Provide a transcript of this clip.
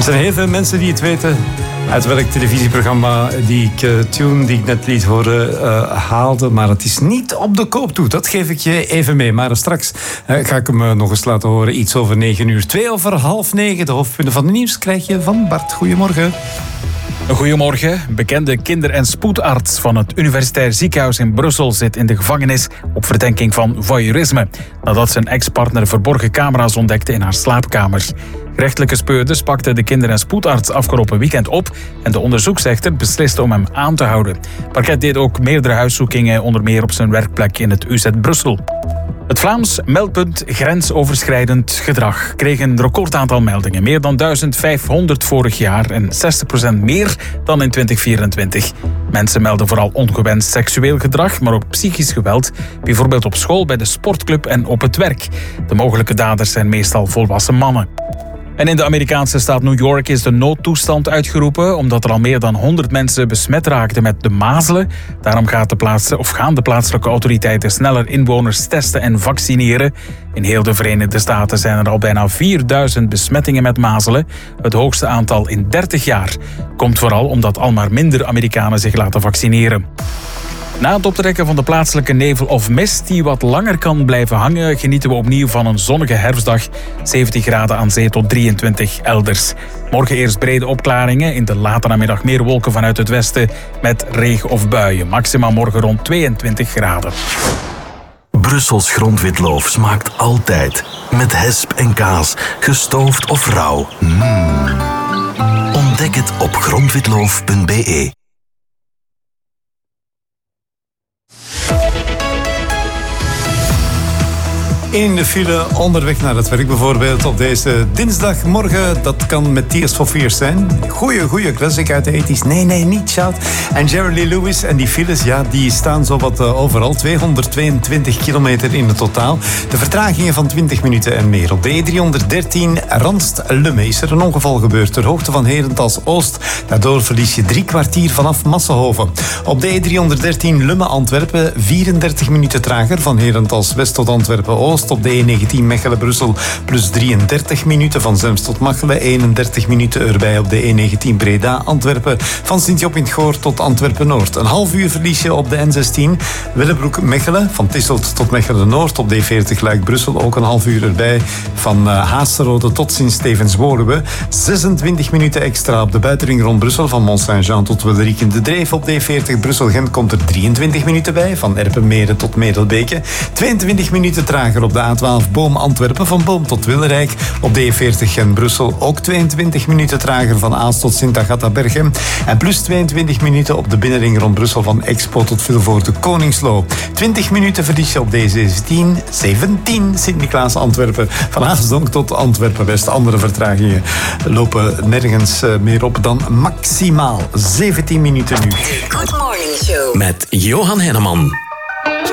zijn heel veel mensen die het weten uit welk televisieprogramma die ik net liet horen haalde. Maar het is niet op de koop toe. Dat geef ik je even mee. Maar straks ga ik hem nog eens laten horen. Iets over 9:00. 9:02. De hoofdpunten van het nieuws krijg je van Bart. Goedemorgen. Goedemorgen. Bekende kinder- en spoedarts van het Universitair Ziekenhuis in Brussel zit in de gevangenis op verdenking van voyeurisme, nadat zijn ex-partner verborgen camera's ontdekte in haar slaapkamer. Gerechtelijke speurders pakten de kinder- en spoedarts afgelopen weekend op en de onderzoeksrechter besliste om hem aan te houden. Parket deed ook meerdere huiszoekingen, onder meer op zijn werkplek in het UZ Brussel. Het Vlaams meldpunt grensoverschrijdend gedrag kreeg een recordaantal meldingen. Meer dan 1500 vorig jaar en 60% meer dan in 2024. Mensen melden vooral ongewenst seksueel gedrag, maar ook psychisch geweld. Bijvoorbeeld op school, bij de sportclub en op het werk. De mogelijke daders zijn meestal volwassen mannen. En in de Amerikaanse staat New York is de noodtoestand uitgeroepen omdat er al meer dan 100 mensen besmet raakten met de mazelen. Daarom gaan de plaatselijke autoriteiten sneller inwoners testen en vaccineren. In heel de Verenigde Staten zijn er al bijna 4000 besmettingen met mazelen. Het hoogste aantal in 30 jaar. Komt vooral omdat al maar minder Amerikanen zich laten vaccineren. Na het optrekken van de plaatselijke nevel of mist die wat langer kan blijven hangen, genieten we opnieuw van een zonnige herfstdag. 17 graden aan zee tot 23 elders. Morgen eerst brede opklaringen, in de late namiddag meer wolken vanuit het westen met regen of buien. Maxima morgen rond 22 graden. Brussels grondwitloof smaakt altijd. Met hesp en kaas, gestoofd of rauw. Ontdek het op grondwitloof.be. In de file onderweg naar het werk bijvoorbeeld op deze dinsdagmorgen. Dat kan met Tears for Fears zijn. Goeie classic uit de 80's. Nee, niet Shout. En Jerry Lee Lewis en die files, ja, die staan zowat overal. 222 kilometer in het totaal. De vertragingen van 20 minuten en meer. Op de E313 Randst-Lumme is er een ongeval gebeurd ter hoogte van Herentals-Oost. Daardoor verlies je 3 kwartier vanaf Massenhoven. Op de E313 Lumme-Antwerpen 34 minuten trager van Herentals-West tot Antwerpen-Oost. Op de E19 Mechelen-Brussel plus 33 minuten van Zems tot Machelen. 31 minuten erbij op de E19 Breda-Antwerpen. Van Sint-Job in het Goor tot Antwerpen-Noord. Een half uur verlies je op de N16 Willebroek-Mechelen. Van Tisselt tot Mechelen-Noord. Op de E40 Luik-Brussel ook een half uur erbij. Van Haasterode tot Sint-Stevens-Woluwe. 26 minuten extra op de buitenring rond Brussel. Van Mont-Saint-Jean tot Wilderik in de Dreef. Op de E40 Brussel-Gent komt er 23 minuten bij. Van Erpenmeren tot Medelbeke. 22 minuten trager op de A12 Boom-Antwerpen, van Boom tot Wilrijk. Op de E40 Gent-Brussel ook 22 minuten trager van Aalst tot Sint-Agatha-Berchem. En plus 22 minuten op de binnenring rond Brussel van Expo tot Vilvoorde-Koningslo. 20 minuten verlies je op de E17 Sint-Niklaas-Antwerpen. Van Haasdonk tot Antwerpen-West. Andere vertragingen lopen nergens meer op dan maximaal 17 minuten nu. Good Morning Show Met Johan Henneman.